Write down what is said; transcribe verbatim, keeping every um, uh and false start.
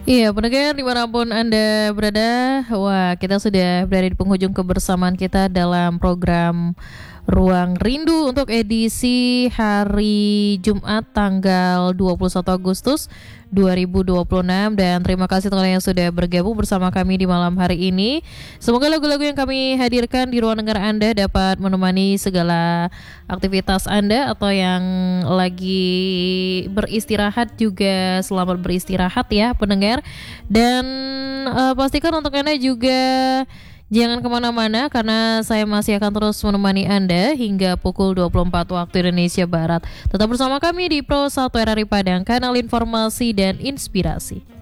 Iya, pendengar dimanapun Anda berada, wah kita sudah berada di penghujung kebersamaan kita dalam program Ruang Rindu untuk edisi hari Jumat tanggal dua puluh satu Agustus dua ribu dua puluh enam. Dan terima kasih teman yang sudah bergabung bersama kami di malam hari ini. Semoga lagu-lagu yang kami hadirkan di ruang dengar Anda dapat menemani segala aktivitas Anda, atau yang lagi beristirahat juga selamat beristirahat ya pendengar. Dan uh, pastikan untuk Anda juga jangan kemana-mana, karena saya masih akan terus menemani Anda hingga pukul dua puluh empat waktu Indonesia Barat. Tetap bersama kami di Pro satu R R I Padang, kanal informasi dan inspirasi.